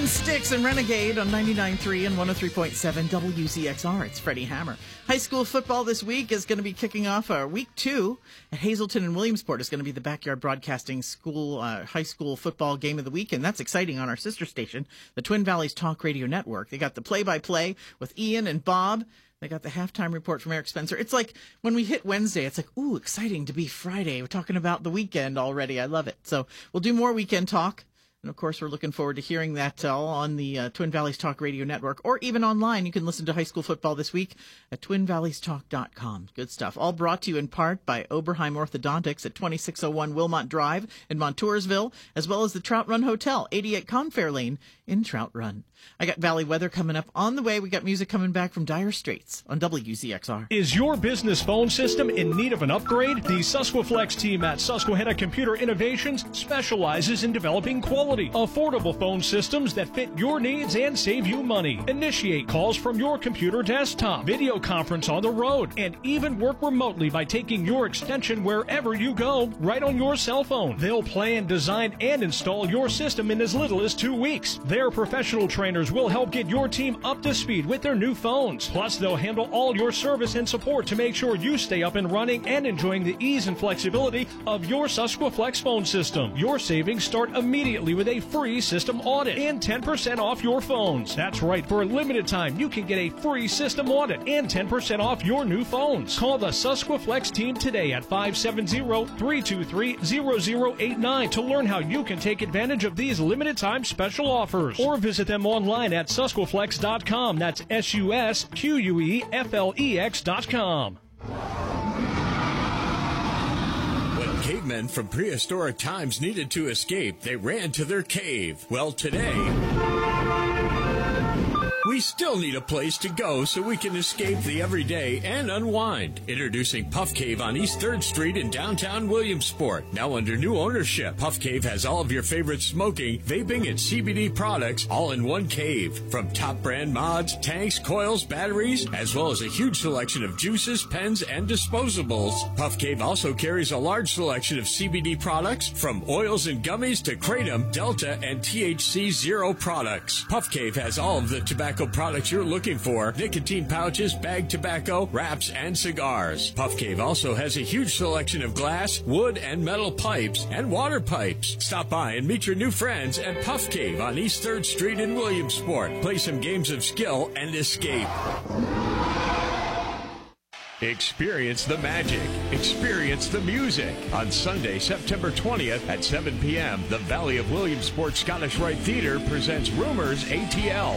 and Sticks and Renegade on 99.3 and 103.7 WZXR. It's Freddie Hammer. High school football this week is going to be kicking off week 2 at Hazelton and Williamsport. Is going to be the Backyard Broadcasting School high school football game of the week, and that's exciting on our sister station, the Twin Valleys Talk Radio Network. They got the play-by-play with Ian and Bob. They got the halftime report from Eric Spencer. It's like when we hit Wednesday, it's like, ooh, exciting to be Friday. We're talking about the weekend already. I love it. So we'll do more weekend talk. And, of course, we're looking forward to hearing that all on the Twin Valleys Talk Radio Network, or even online. You can listen to high school football this week at twinvalleystalk.com. Good stuff. All brought to you in part by Oberheim Orthodontics at 2601 Wilmot Drive in Montoursville, as well as the Trout Run Hotel, 88 Confair Lane in Trout Run. I got Valley weather coming up on the way. We got music coming back from Dire Straits on WZXR. Is your business phone system in need of an upgrade? The Susqueflex team at Susquehanna Computer Innovations specializes in developing quality, affordable phone systems that fit your needs and save you money. Initiate calls from your computer desktop, video conference on the road, and even work remotely by taking your extension wherever you go, right on your cell phone. They'll plan, design, and install your system in as little as 2 weeks. Their professional trainers will help get your team up to speed with their new phones. Plus, they'll handle all your service and support to make sure you stay up and running and enjoying the ease and flexibility of your Susqueflex phone system. Your savings start immediately with a free system audit and 10% off your phones. That's right, for a limited time, you can get a free system audit and 10% off your new phones. Call the Susqueflex team today at 570-323-0089 to learn how you can take advantage of these limited time special offers, or visit them online at susqueflex.com. That's SUSQUEFLEX.com. When cavemen from prehistoric times needed to escape, they ran to their cave. Well, today, we still need a place to go so we can escape the everyday and unwind. Introducing Puff Cave on East 3rd Street in downtown Williamsport. Now under new ownership, Puff Cave has all of your favorite smoking, vaping, and CBD products all in one cave. From top brand mods, tanks, coils, batteries, as well as a huge selection of juices, pens, and disposables. Puff Cave also carries a large selection of CBD products, from oils and gummies to Kratom, Delta, and THC Zero products. Puff Cave has all of the tobacco products you're looking for: nicotine pouches, bagged tobacco, wraps, and cigars. Puff Cave also has a huge selection of glass, wood, and metal pipes and water pipes. Stop by and meet your new friends at Puff Cave on East 3rd Street in Williamsport. Play some games of skill and escape. Experience the magic. Experience the music. On Sunday, September 20th at 7 p.m., the Valley of Williamsport Scottish Rite Theatre presents Rumors ATL.